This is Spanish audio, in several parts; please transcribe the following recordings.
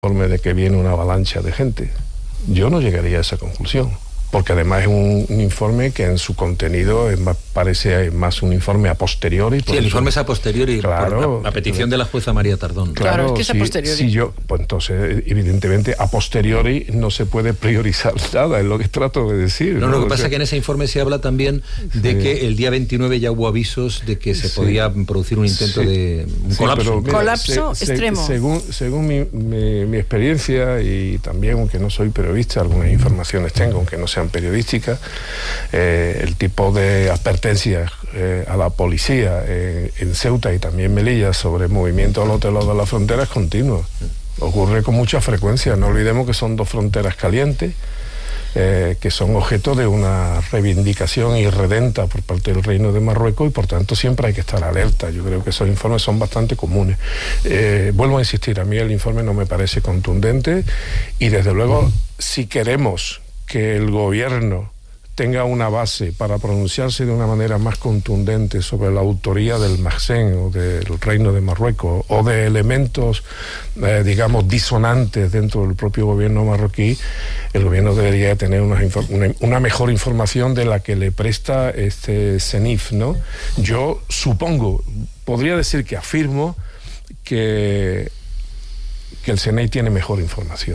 informe de que viene una avalancha de gente. Yo no llegaría a esa conclusión, porque además es un informe que en su contenido parece más un informe a posteriori. Sí, el informe es a posteriori, claro, a petición de la jueza María Tardón. Claro, es que es a posteriori. Pues entonces, evidentemente, a posteriori no se puede priorizar nada, es lo que trato de decir. No, lo que pasa es que en ese informe se habla también de que el día 29 ya hubo avisos de que se podía producir un intento de un colapso. Mira, colapso extremo. Según mi experiencia, y también, aunque no soy periodista, algunas informaciones tengo, aunque no sean periodísticas, el tipo de advertencias a la policía en Ceuta y también Melilla sobre movimiento al otro lado de la frontera es continuo. Ocurre con mucha frecuencia. No olvidemos que son dos fronteras calientes, que son objeto de una reivindicación irredenta por parte del Reino de Marruecos, y por tanto siempre hay que estar alerta. Yo creo que esos informes son bastante comunes. Vuelvo a insistir, a mí el informe no me parece contundente, y desde luego, si queremos que el gobierno tenga una base para pronunciarse de una manera más contundente sobre la autoría del Maghsen o del Reino de Marruecos, o de elementos, digamos, disonantes dentro del propio gobierno marroquí, el gobierno debería tener una mejor información de la que le presta este CENIF, ¿no? Yo supongo, podría decir que afirmo que el CNI tiene mejor información,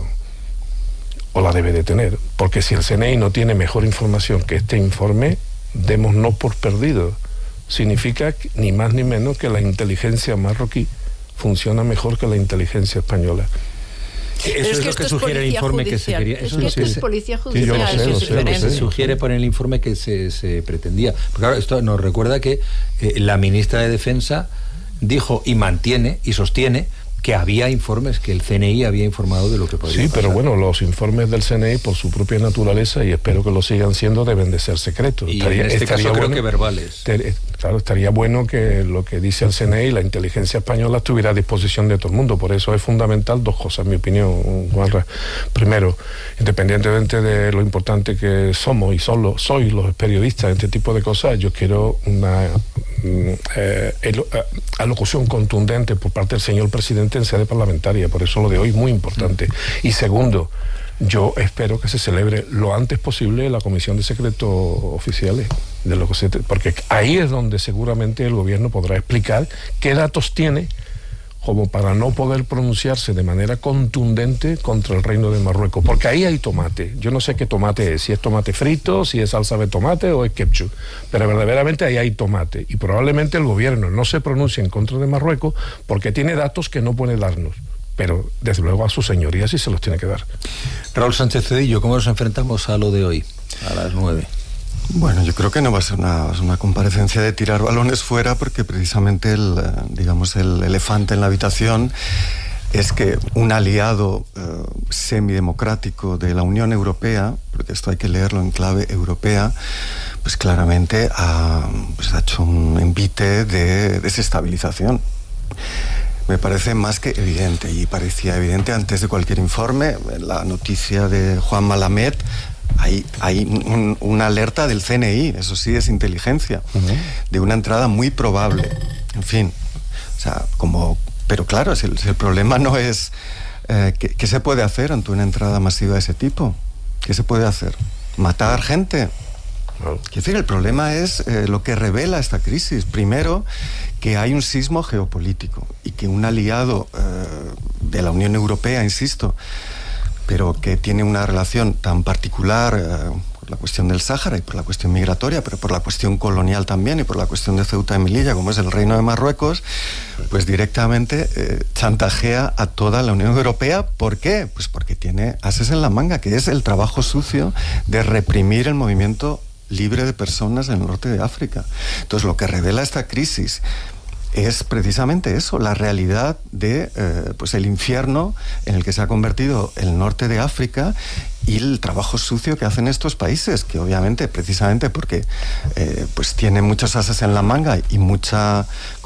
o la debe de tener, porque si el CNI no tiene mejor información que este informe, démonos por perdido. Significa ni más ni menos que la inteligencia marroquí funciona mejor que la inteligencia española. Eso es lo que sugiere el informe que se quería. Eso es policía judicial. Sí, yo lo sé. Se sugiere por el informe que se pretendía. Porque claro, esto nos recuerda que la ministra de Defensa dijo y mantiene y sostiene que había informes, que el CNI había informado de lo que podía pasar. Pero bueno, los informes del CNI, por su propia naturaleza, y espero que lo sigan siendo, deben de ser secretos. Y en este caso creo que verbales. Claro, estaría bueno que lo que dice el CNI, la inteligencia española, estuviera a disposición de todo el mundo. Por eso es fundamental dos cosas, en mi opinión, Juanra. Primero, independientemente de lo importante que somos y sois los periodistas en este tipo de cosas, yo quiero una alocución contundente por parte del señor presidente en sede parlamentaria. Por eso lo de hoy es muy importante. Y segundo, yo espero que se celebre lo antes posible la Comisión de Secretos Oficiales, porque ahí es donde seguramente el gobierno podrá explicar qué datos tiene como para no poder pronunciarse de manera contundente contra el Reino de Marruecos, porque ahí hay tomate. Yo no sé qué tomate es, si es tomate frito, si es salsa de tomate o es ketchup, pero verdaderamente ahí hay tomate, y probablemente el gobierno no se pronuncie en contra de Marruecos porque tiene datos que no puede darnos, pero desde luego a sus señorías sí se los tiene que dar. Raúl Sánchez Cedillo, ¿cómo nos enfrentamos a lo de hoy, a las 9? Bueno, yo creo que no va a ser una comparecencia de tirar balones fuera, porque precisamente el elefante en la habitación es que un aliado semidemocrático de la Unión Europea, porque esto hay que leerlo en clave europea, pues claramente ha hecho un envite de desestabilización. Me parece más que evidente, y parecía evidente antes de cualquier informe. La noticia de Juan Malamed, hay una alerta del CNI, eso sí es inteligencia, de una entrada muy probable. En fin, o sea, pero claro, si el problema no es ¿qué se puede hacer ante una entrada masiva de ese tipo? ¿Qué se puede hacer? ¿Matar gente? Es decir, el problema es lo que revela esta crisis. Primero, que hay un sismo geopolítico, y que un aliado de la Unión Europea, insisto, pero que tiene una relación tan particular por la cuestión del Sáhara y por la cuestión migratoria, pero por la cuestión colonial también, y por la cuestión de Ceuta y Melilla, como es el Reino de Marruecos, pues directamente chantajea a toda la Unión Europea. ¿Por qué? Pues porque tiene ases en la manga, que es el trabajo sucio de reprimir el movimiento libre de personas en el norte de África. Entonces, lo que revela esta crisis es precisamente eso, la realidad de el infierno en el que se ha convertido el norte de África, y el trabajo sucio que hacen estos países, que obviamente, precisamente porque tienen muchos ases en la manga y mucho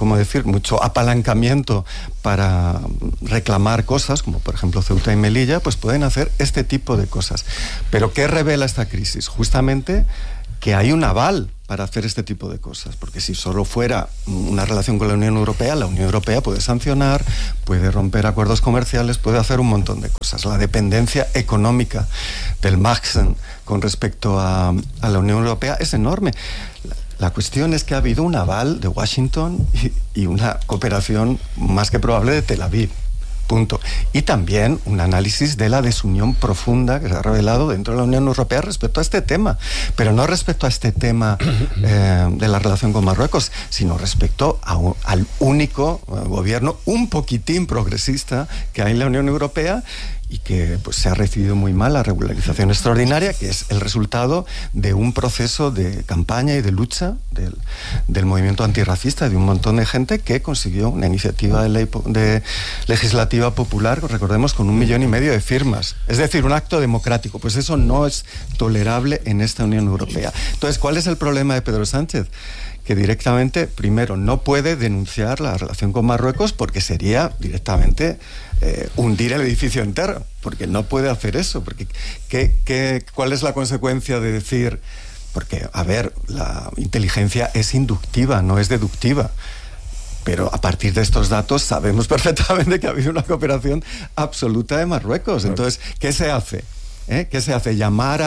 apalancamiento para reclamar cosas, como por ejemplo Ceuta y Melilla, pues pueden hacer este tipo de cosas. Pero ¿qué revela esta crisis? Justamente que hay un aval para hacer este tipo de cosas, porque si solo fuera una relación con la Unión Europea puede sancionar, puede romper acuerdos comerciales, puede hacer un montón de cosas. La dependencia económica del Maxen con respecto a la Unión Europea es enorme. La cuestión es que ha habido un aval de Washington y una cooperación más que probable de Tel Aviv. Punto. Y también un análisis de la desunión profunda que se ha revelado dentro de la Unión Europea respecto a este tema, pero no respecto a este tema de la relación con Marruecos, sino respecto al único gobierno un poquitín progresista que hay en la Unión Europea y que pues se ha recibido muy mal la regularización extraordinaria, que es el resultado de un proceso de campaña y de lucha del movimiento antirracista, de un montón de gente que consiguió una iniciativa de ley legislativa popular, recordemos, con 1,5 millones de firmas. Es decir, un acto democrático. Pues eso no es tolerable en esta Unión Europea. Entonces, ¿cuál es el problema de Pedro Sánchez? Que directamente, primero, no puede denunciar la relación con Marruecos porque sería directamente hundir el edificio entero, porque no puede hacer eso. Porque ¿cuál es la consecuencia de decir? Porque, a ver, la inteligencia es inductiva, no es deductiva. Pero a partir de estos datos sabemos perfectamente que ha habido una cooperación absoluta de Marruecos. Entonces, ¿qué se hace? ¿Qué se hace? ¿Llamar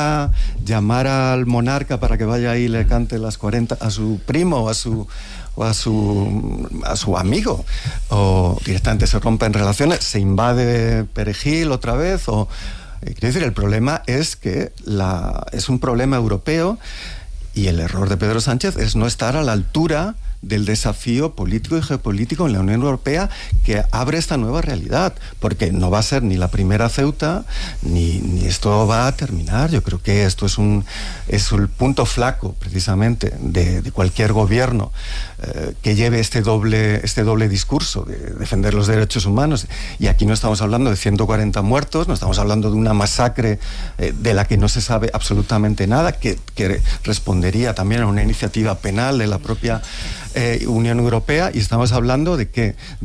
al monarca para que vaya ahí y le cante las 40 a su primo o a su amigo? ¿O directamente se rompen relaciones? ¿Se invade Perejil otra vez? Quiero decir, el problema es que es un problema europeo y el error de Pedro Sánchez es no estar a la altura del desafío político y geopolítico en la Unión Europea que abre esta nueva realidad, porque no va a ser ni la primera Ceuta ni esto va a terminar. Yo creo que esto es el punto flaco precisamente de cualquier gobierno que lleve este doble discurso de defender los derechos humanos. Y aquí no estamos hablando de 140 muertos, no estamos hablando de una masacre de la que no se sabe absolutamente nada, que respondería también a una iniciativa penal de la propia Unión Europea, y estamos hablando de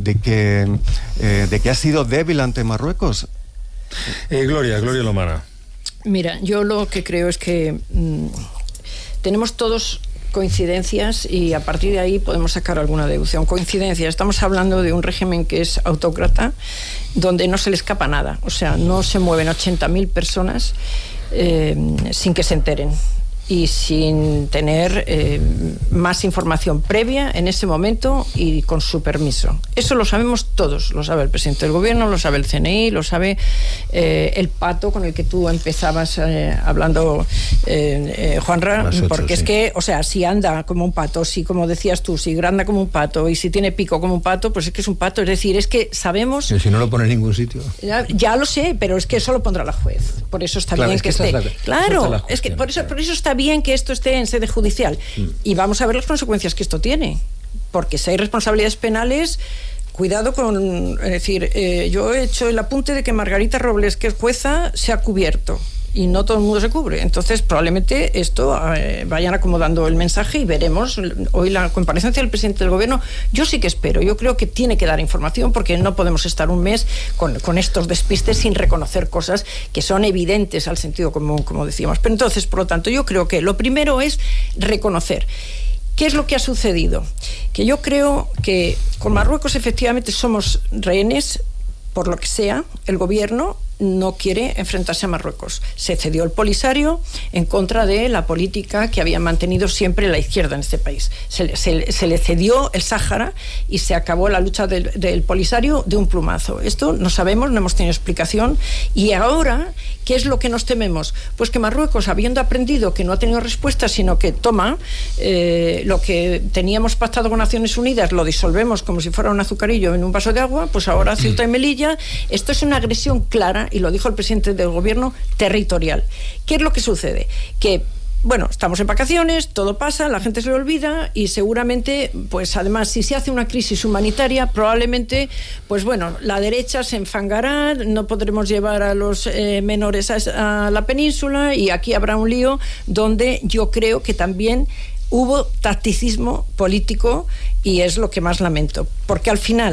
que ha sido débil ante Marruecos. Gloria Lomana. Mira, yo lo que creo es que tenemos todos coincidencias y a partir de ahí podemos sacar alguna deducción. Coincidencias, estamos hablando de un régimen que es autócrata, donde no se le escapa nada, o sea, no se mueven 80.000 personas sin que se enteren y sin tener más información previa en ese momento y con su permiso. Eso lo sabemos todos, lo sabe el presidente del gobierno, lo sabe el CNI, lo sabe el pato con el que tú empezabas hablando, Juanra, porque es que, o sea, si anda como un pato, si, como decías tú, si granda como un pato y si tiene pico como un pato, pues es que es un pato. Es decir, es que sabemos... Y si no lo pone en ningún sitio. Ya lo sé, pero es que eso lo pondrá la juez. Por eso está bien que esté... Claro, es que por eso está bien que esto esté en sede judicial. Y vamos a ver las consecuencias que esto tiene. Porque si hay responsabilidades penales, cuidado con... Es decir, yo he hecho el apunte de que Margarita Robles, que es jueza, se ha cubierto. Y no todo el mundo se cubre. Entonces, probablemente esto vayan acomodando el mensaje y veremos hoy la comparecencia del presidente del gobierno. Yo sí que espero, yo creo que tiene que dar información porque no podemos estar un mes con estos despistes sin reconocer cosas que son evidentes al sentido común, como decíamos. Pero entonces, por lo tanto, yo creo que lo primero es reconocer. ¿Qué es lo que ha sucedido? Que yo creo que con Marruecos efectivamente somos rehenes, por lo que sea, el gobierno no quiere enfrentarse a Marruecos. Se cedió el Polisario en contra de la política que había mantenido siempre la izquierda en este país. Se le cedió el Sáhara y se acabó la lucha del Polisario de un plumazo. Esto no sabemos, no hemos tenido explicación. Y ahora, ¿qué es lo que nos tememos? Pues que Marruecos, habiendo aprendido que no ha tenido respuesta, sino que toma lo que teníamos pactado con Naciones Unidas, lo disolvemos como si fuera un azucarillo en un vaso de agua, pues ahora Ceuta y Melilla. Esto es una agresión clara, y lo dijo el presidente del gobierno, territorial. ¿Qué es lo que sucede? Que, bueno, estamos en vacaciones, todo pasa, la gente se le olvida y seguramente, pues además, si se hace una crisis humanitaria, probablemente, pues bueno, la derecha se enfangará, no podremos llevar a los menores a la península y aquí habrá un lío donde yo creo que también hubo tacticismo político y es lo que más lamento, porque al final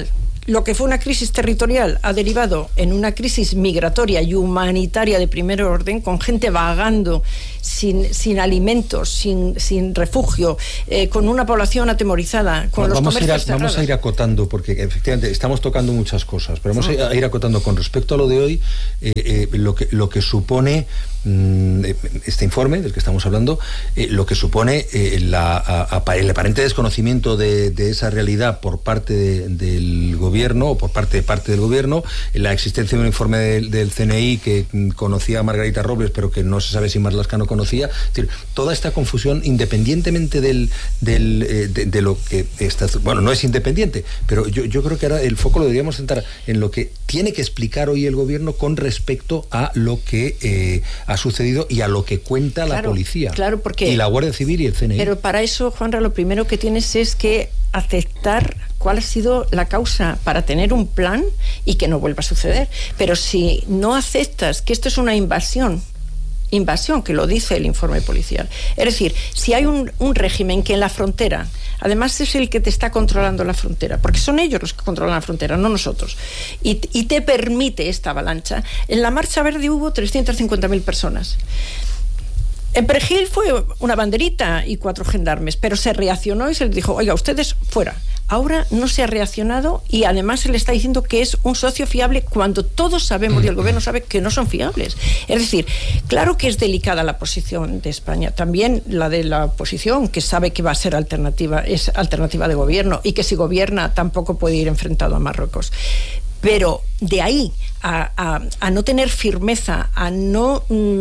lo que fue una crisis territorial ha derivado en una crisis migratoria y humanitaria de primer orden, con gente vagando sin alimentos, sin refugio, con una población atemorizada, con los comercios cerrados. Vamos a ir acotando, porque efectivamente estamos tocando muchas cosas, pero vamos a ir acotando con respecto a lo de hoy, lo que supone este informe del que estamos hablando, lo que supone el aparente desconocimiento de esa realidad por parte del gobierno, o por parte del gobierno, la existencia de un informe del CNI que conocía a Margarita Robles, pero que no se sabe si Marlaska no conocía. Es decir, toda esta confusión, independientemente de lo que está... Bueno, no es independiente, pero yo creo que ahora el foco lo deberíamos centrar en lo que tiene que explicar hoy el gobierno con respecto a lo que ha sucedido y a lo que cuenta la policía. Claro, porque... Y la Guardia Civil y el CNI. Pero para eso, Juanra, lo primero que tienes es que aceptar cuál ha sido la causa para tener un plan y que no vuelva a suceder. Pero si no aceptas que esto es una invasión, que lo dice el informe policial, es decir, si hay un régimen que en la frontera, además es el que te está controlando la frontera, porque son ellos los que controlan la frontera, no nosotros, y te permite esta avalancha. En la Marcha Verde hubo 350.000 personas. En Perejil fue una banderita y 4 gendarmes, pero se reaccionó y se les dijo, oiga, ustedes fuera. Ahora no se ha reaccionado y además se le está diciendo que es un socio fiable cuando todos sabemos y el gobierno sabe que no son fiables. Es decir, claro que es delicada la posición de España, también la de la oposición, que sabe que va a ser es alternativa de gobierno y que si gobierna tampoco puede ir enfrentado a Marruecos. Pero de ahí a no tener firmeza, a no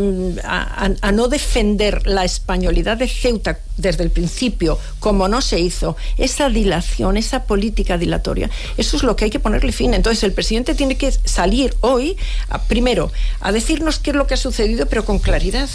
defender la españolidad de Ceuta desde el principio, como no se hizo, esa dilación, esa política dilatoria, eso es lo que hay que ponerle fin. Entonces el presidente tiene que salir hoy, primero, a decirnos qué es lo que ha sucedido, pero con claridad.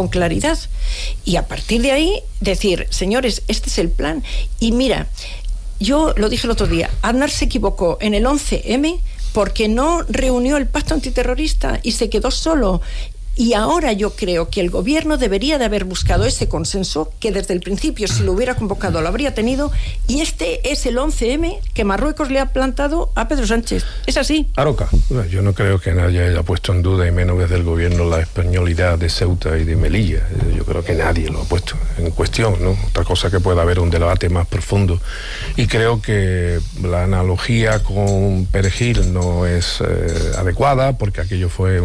Y a partir de ahí decir, señores, este es el plan. Y mira, yo lo dije el otro día, Aznar se equivocó en el 11M porque no reunió el pacto antiterrorista y se quedó solo. Y ahora yo creo que el gobierno debería de haber buscado ese consenso, que desde el principio, si lo hubiera convocado, lo habría tenido, y este es el 11M que Marruecos le ha plantado a Pedro Sánchez. Es así. Aroca. Yo no creo que nadie haya puesto en duda, y menos desde el gobierno, la españolidad de Ceuta y de Melilla. Yo creo que nadie lo ha puesto en cuestión, ¿no? Otra cosa que pueda haber un debate más profundo. Y creo que la analogía con Perejil no es adecuada, porque aquello fue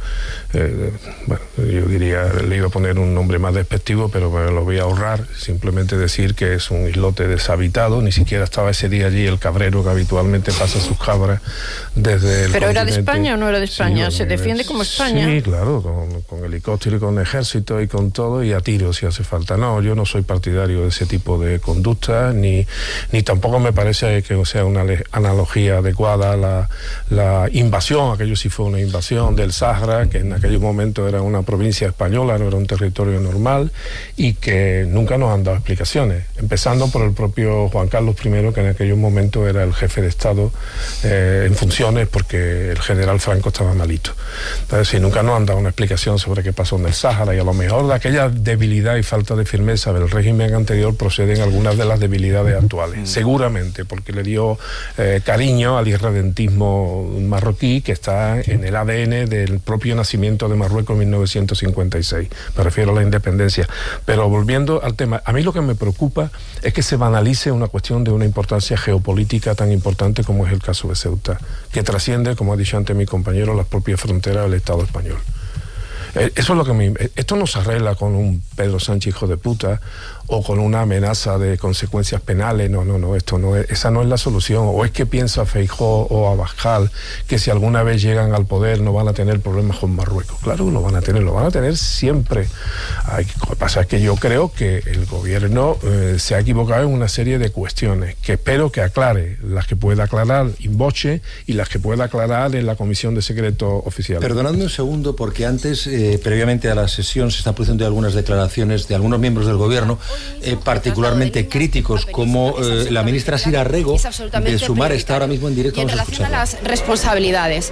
bueno, yo diría, le iba a poner un nombre más despectivo, pero me lo voy a ahorrar, simplemente decir que es un islote deshabitado. Ni siquiera estaba ese día allí el cabrero que habitualmente pasa sus cabras desde el ¿Pero continente. Era de España o no era de España? Sí, ¿se defiende como España? Sí, claro, con helicóptero y con ejército y con todo, y a tiro si hace falta. No, yo no soy partidario de ese tipo de conducta, ni tampoco me parece que sea una analogía adecuada la invasión. Aquello sí fue una invasión del Sahara, que en aquel momento era una provincia española, no era un territorio normal, y que nunca nos han dado explicaciones, empezando por el propio Juan Carlos I, que en aquel momento era el jefe de Estado en funciones, porque el general Franco estaba malito. Entonces, sí, nunca nos han dado una explicación sobre qué pasó en el Sáhara, y a lo mejor de aquella debilidad y falta de firmeza del régimen anterior proceden algunas de las debilidades actuales, seguramente, porque le dio cariño al irredentismo marroquí, que está en el ADN del propio nacimiento de Marruecos en 1956, me refiero a la independencia. Pero volviendo al tema, a mí lo que me preocupa es que se banalice una cuestión de una importancia geopolítica tan importante como es el caso de Ceuta, que trasciende, como ha dicho antes mi compañero, las propias fronteras del Estado español. Eso es lo que esto no se arregla con un Pedro Sánchez hijo de puta o con una amenaza de consecuencias penales. No, esa no es la solución. O es que piensa Feijóo o Abascal que si alguna vez llegan al poder no van a tener problemas con Marruecos. Claro que lo van a tener siempre. Lo que pasa es que yo creo que el gobierno se ha equivocado en una serie de cuestiones que espero que aclare, las que pueda aclarar in voce y las que pueda aclarar en la Comisión de Secretos Oficiales. Perdonadme un segundo, porque antes, previamente a la sesión, se están produciendo algunas declaraciones de algunos miembros del gobierno, particularmente críticos, como la ministra Sira Rego, de Sumar, está ahora mismo en directo. Y en relación a las responsabilidades,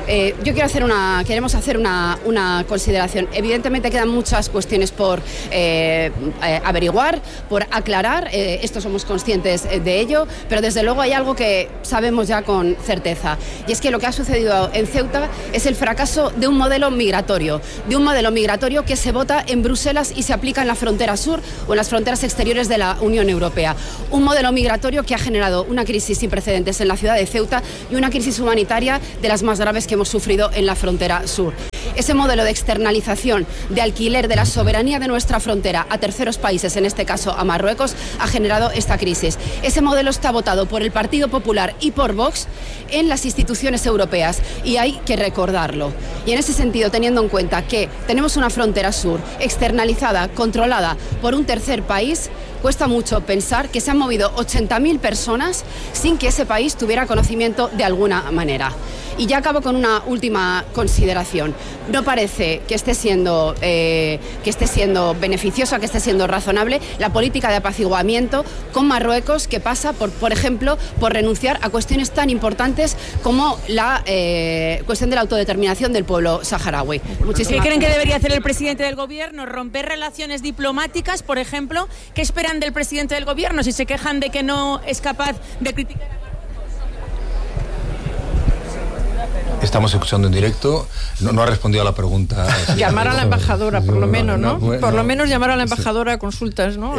queremos hacer una consideración. Evidentemente quedan muchas cuestiones por averiguar, por aclarar, esto somos conscientes de ello, pero desde luego hay algo que sabemos ya con certeza, y es que lo que ha sucedido en Ceuta es el fracaso de un modelo migratorio que se vota en Bruselas y se aplica en la frontera sur o en las fronteras exteriores de la Unión Europea. Un modelo migratorio que ha generado una crisis sin precedentes en la ciudad de Ceuta y una crisis humanitaria de las más graves que hemos sufrido en la frontera sur. Ese modelo de externalización, de alquiler de la soberanía de nuestra frontera a terceros países, en este caso a Marruecos, ha generado esta crisis. Ese modelo está votado por el Partido Popular y por Vox en las instituciones europeas, y hay que recordarlo. Y en ese sentido, teniendo en cuenta que tenemos una frontera sur externalizada, controlada por un tercer país, cuesta mucho pensar que se han movido 80.000 personas sin que ese país tuviera conocimiento de alguna manera. Y ya acabo con una última consideración. No parece que esté siendo beneficiosa, que esté siendo razonable la política de apaciguamiento con Marruecos, que pasa, por ejemplo, por renunciar a cuestiones tan importantes como la cuestión de la autodeterminación del pueblo saharaui. ¿Qué creen que debería hacer el presidente del gobierno? ¿Romper relaciones diplomáticas, por ejemplo? ¿Qué esperan del presidente del gobierno si se quejan de que no es capaz de criticar a... Estamos escuchando en directo, no ha respondido a la pregunta. Llamar a la embajadora, por lo menos, ¿no? Por lo menos llamar a la embajadora a consultas, ¿no?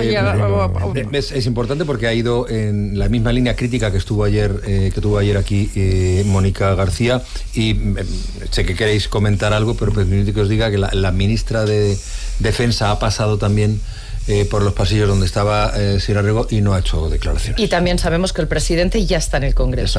Es importante porque ha ido en la misma línea crítica que tuvo ayer aquí Mónica García, y sé que queréis comentar algo, pero permitid que os diga que la ministra de Defensa ha pasado también por los pasillos donde estaba Sierra Rego y no ha hecho declaraciones. Y también sabemos que el presidente ya está en el Congreso.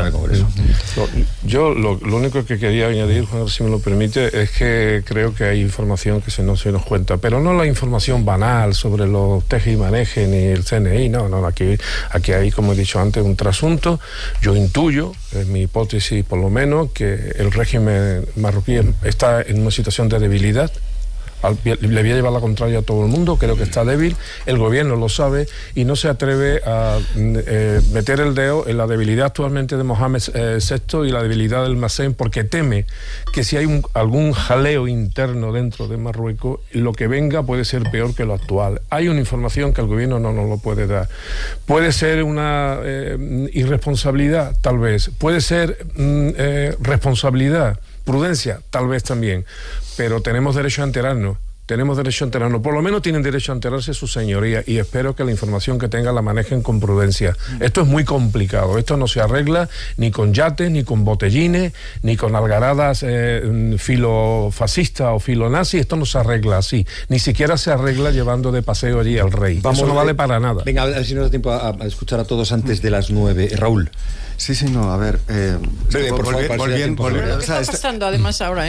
Yo lo único que quería añadir, Juan, si me lo permite, es que creo que hay información que no se nos cuenta, pero no la información banal sobre los teje y maneje ni el CNI, no, aquí hay, como he dicho antes, un trasunto. Yo intuyo, es mi hipótesis por lo menos, que el régimen marroquí está en una situación de debilidad. Le voy a llevar la contraria a todo el mundo, creo que está débil, el gobierno lo sabe y no se atreve a meter el dedo en la debilidad actualmente de Mohamed VI y la debilidad del Masen, porque teme que si hay algún jaleo interno dentro de Marruecos, lo que venga puede ser peor que lo actual. Hay una información que el gobierno no nos lo puede dar. Puede ser una irresponsabilidad, tal vez. Puede ser responsabilidad, prudencia, tal vez también. Pero tenemos derecho a enterarnos, por lo menos tienen derecho a enterarse sus señorías, y espero que la información que tengan la manejen con prudencia. Esto es muy complicado, esto no se arregla ni con yates, ni con botellines, ni con algaradas filofascistas o filonazi, esto no se arregla así, ni siquiera se arregla llevando de paseo allí al rey. Eso no vale para nada. Venga, a ver si nos da tiempo a escuchar a todos antes de las 9. Raúl. Sí, no, a ver... volviendo... ¿Qué está pasando además ahora,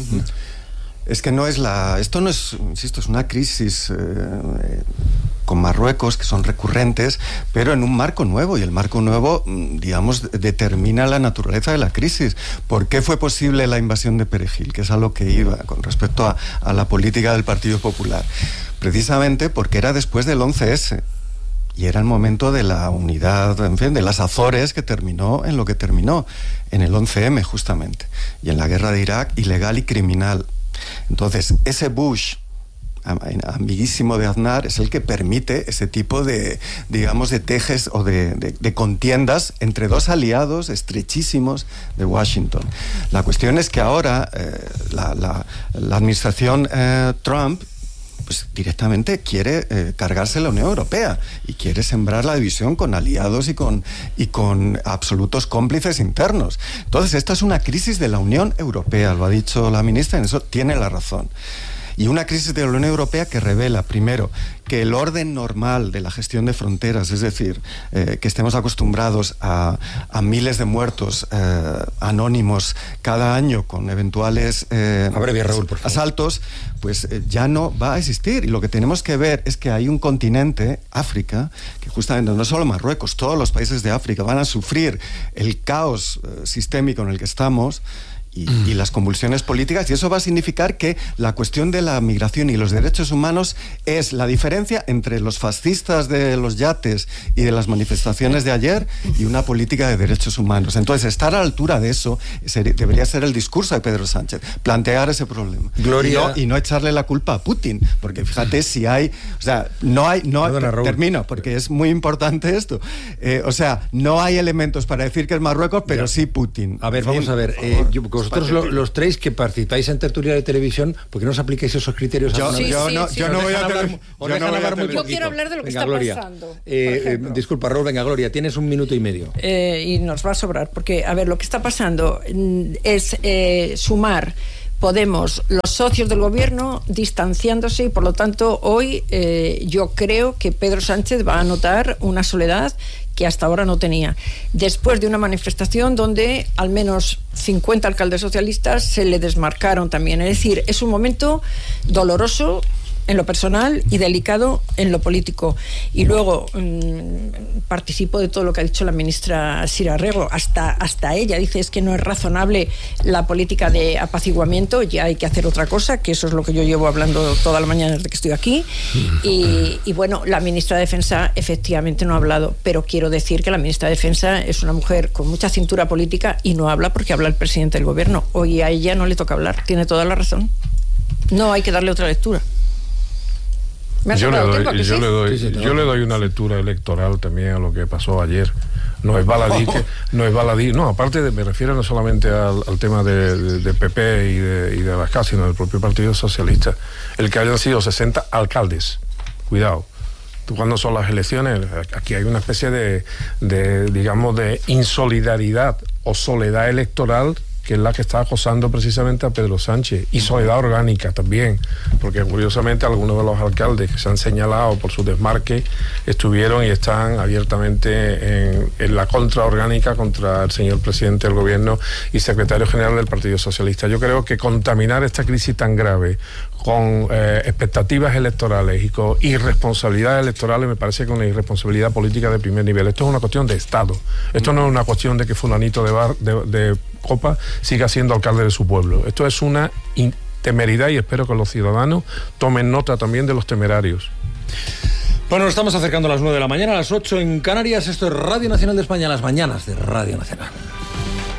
Es que esto no es, insisto, es una crisis con Marruecos que son recurrentes, pero en un marco nuevo, y el marco nuevo, digamos, determina la naturaleza de la crisis. ¿Por qué fue posible la invasión de Perejil? Que es a lo que iba con respecto a la política del Partido Popular. Precisamente porque era después del 11S. Y era el momento de la unidad, en fin, de las Azores, que terminó en lo que terminó, en el 11M justamente, y en la guerra de Irak, ilegal y criminal. Entonces, ese Bush, amiguísimo de Aznar, es el que permite ese tipo de, digamos, de tejes o de contiendas entre dos aliados estrechísimos de Washington. La cuestión es que ahora la administración Trump pues directamente quiere cargarse la Unión Europea y quiere sembrar la división con aliados y con absolutos cómplices internos. Entonces, esta es una crisis de la Unión Europea, lo ha dicho la ministra, en eso tiene la razón. Y una crisis de la Unión Europea que revela, primero, que el orden normal de la gestión de fronteras, es decir, que estemos acostumbrados a miles de muertos anónimos cada año con eventuales Raúl, asaltos, pues ya no va a existir. Y lo que tenemos que ver es que hay un continente, África, que justamente no solo Marruecos, todos los países de África van a sufrir el caos sistémico en el que estamos. y las convulsiones políticas, y eso va a significar que la cuestión de la migración y los derechos humanos es la diferencia entre los fascistas de los yates y de las manifestaciones de ayer y una política de derechos humanos. Entonces, estar a la altura de eso debería ser el discurso de Pedro Sánchez, plantear ese problema. Gloria... y no echarle la culpa a Putin, porque fíjate si hay... O sea, termino, porque es muy importante esto. O sea, no hay elementos para decir que es Marruecos, pero sí Putin. A ver, vamos a ver. Vosotros los tres que participáis en tertulia de televisión, ¿por qué no os aplicáis esos criterios? Yo no voy a hablar. Yo quiero hablar de lo que está pasando. Disculpa, Raúl, venga, Gloria, tienes 1 minuto y medio. Y nos va a sobrar, porque, a ver, lo que está pasando es sumar Podemos, los socios del gobierno distanciándose, y por lo tanto hoy yo creo que Pedro Sánchez va a notar una soledad que hasta ahora no tenía, después de una manifestación donde al menos 50 alcaldes socialistas se le desmarcaron también. Es decir, es un momento doloroso en lo personal y delicado en lo político. Y luego participo de todo lo que ha dicho la ministra Sira Rego. Hasta ella dice es que no es razonable la política de apaciguamiento, ya hay que hacer otra cosa, que eso es lo que yo llevo hablando toda la mañana desde que estoy aquí. Y bueno, la ministra de Defensa efectivamente no ha hablado, pero quiero decir que la ministra de Defensa es una mujer con mucha cintura política y no habla porque habla el presidente del gobierno. Hoy a ella no le toca hablar, tiene toda la razón. No hay que darle otra lectura. Yo le doy una lectura electoral también a lo que pasó ayer. No es baladí, aparte me refiero no solamente al tema de PP y de Abascal, sino del propio Partido Socialista. El que hayan sido 60 alcaldes. Cuidado. Cuando son las elecciones, aquí hay una especie de insolidaridad o soledad electoral, que es la que está acosando precisamente a Pedro Sánchez, y soledad orgánica también, porque curiosamente algunos de los alcaldes que se han señalado por su desmarque estuvieron y están abiertamente en la contraorgánica contra el señor presidente del gobierno y secretario general del Partido Socialista. Yo creo que contaminar esta crisis tan grave con expectativas electorales y con irresponsabilidades electorales me parece que es una irresponsabilidad política de primer nivel. Esto es una cuestión de Estado. Esto no es una cuestión de que fulanito de Copa siga siendo alcalde de su pueblo. Esto es una temeridad y espero que los ciudadanos tomen nota también de los temerarios. Bueno, nos estamos acercando a las 9 de la mañana, a las 8 en Canarias. Esto es Radio Nacional de España, las mañanas de Radio Nacional.